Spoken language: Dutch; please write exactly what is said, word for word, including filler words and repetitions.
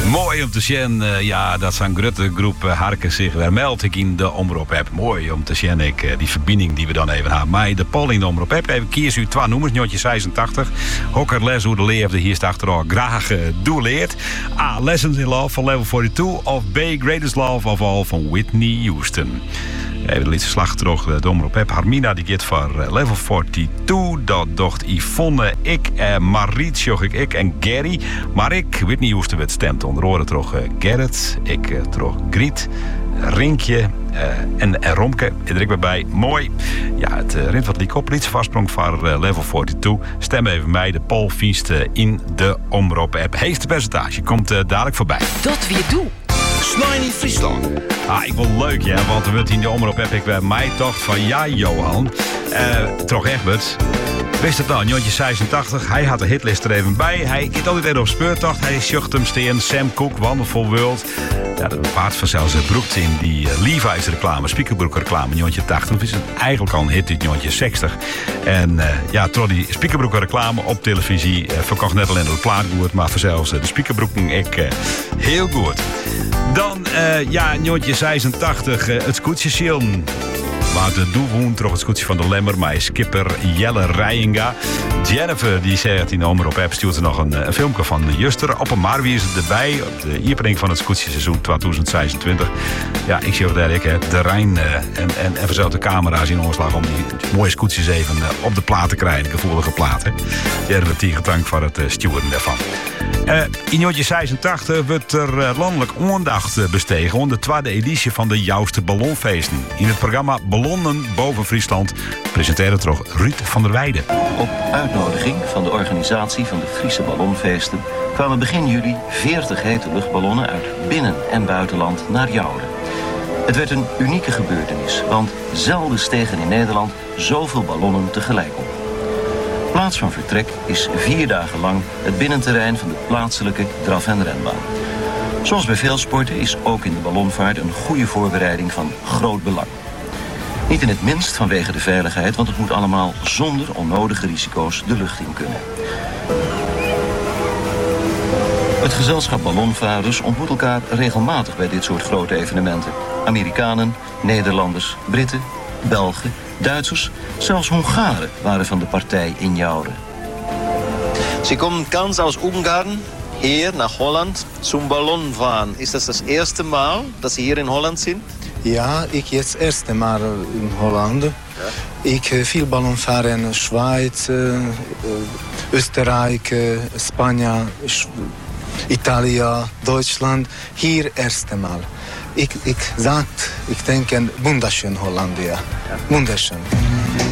Mooi om te zien, uh, ja, dat zo'n grote groep uh, harken zich weer meldt ik in de omroep heb. Mooi om te zien, ik, uh, die verbinding die we dan even hebben. Maar de poll in de omroep heb, even kies u twee nummers, notje zesentachtig. Hokker les hoe de leefde, hier staat achteraf graag uh, doeleert. A. Lessons in Love van Level tweeënveertig. Of B. Greatest Love of All van Whitney Houston. Even de liedse slag terug, de omroep heb. Harmina die gaat voor uh, Level tweeënveertig. Dat docht Yvonne, ik, uh, Mariet, zocht ik, ik en Gary. Maar ik, Whitney Houston, werd stemt onder oren terug uh, Gerrit. Ik uh, terug Griet. Rinkje uh, en, en Romke. Ik druk bij. Mooi. Ja, het uh, rint wat liek op. Liedse vastsprong voor uh, Level tweeënveertig. Stem even mij. De poll viest uh, in de omroep app. Heeste percentage komt uh, dadelijk voorbij. Dat weer doe. Snijn in Friesland. Ah, ik wil leuk, ja, want er wordt in de omroep heb ik bij mij toch van ja, Johan. Uh, Toch Egbert. Wist het nou, Jontje zesentachtig, hij had de hitlist er even bij. Hij gaat altijd even op speurtocht. Hij sjocht hem steen. Sam Cooke, Wonderful World. Ja, dat bepaalt vanzelfs broekt in die uh, Levi's reclame, Spiekerbroek reclame, Jontje tachtig. Dat is het eigenlijk al een hit, dit Jontje zestig. En uh, ja, trouw die Spiekerbroek reclame op televisie uh, verkocht net alleen de plaatgoed, maar vanzelfs uh, de Spiekerbroeken ik uh, heel goed. Dan, uh, ja, Jontje zesentachtig, uh, het scootje Siln. Maar de doelwoon toch het scootje van de Lemmer, maar skipper Jelle Rijenga. Jennifer, die zegt in de omroep app, stuurt er nog een, een filmpje van Juster. Op een maar wie is het erbij, op de iepening van het scootje seizoen tweeduizend zesentwintig. Ja, ik zie ook daar, ik heb de Rijn uh, en, en, en vanzelf de camera's in omslag om die mooie scootjes even uh, op de plaat te krijgen, de gevoelige platen. Jennifer, die gedankt voor het uh, sturen daarvan. Uh, in Jontje zesentachtig wordt er uh, landelijk aandacht uh, bestegen onder de tweede editie van de Jouwste Ballonfeesten. In het programma Ballonnen boven Friesland presenteerde toch Ruud van der Weijden. Op uitnodiging van de organisatie van de Friese Ballonfeesten kwamen begin juli veertig hete luchtballonnen uit binnen- en buitenland naar Joure. Het werd een unieke gebeurtenis, want zelden stegen in Nederland zoveel ballonnen tegelijk op. Plaats van vertrek is vier dagen lang het binnenterrein van de plaatselijke draf- en renbaan. Zoals bij veel sporten is ook in de ballonvaart een goede voorbereiding van groot belang. Niet in het minst vanwege de veiligheid, want het moet allemaal zonder onnodige risico's de lucht in kunnen. Het gezelschap ballonvaarders ontmoet elkaar regelmatig bij dit soort grote evenementen. Amerikanen, Nederlanders, Britten, Belgen, Duitsers, zelfs Hongaren waren van de partij in Joure. Sie kommen ganz aus Ungarn hier nach Holland zum Ballonfahren. Ist das das erste Mal, dass Sie hier in Holland sind? Ja, ik jetzt erste Mal in Holland. Ja. Ik uh, veel ballon varen in Schweiz, uh, uh, Österreich, uh, Spanje, Italië, Duitsland. Hier erste Mal. Ik, ik sagt, ik denk een wunderschön Holland, ja. Wunderschön.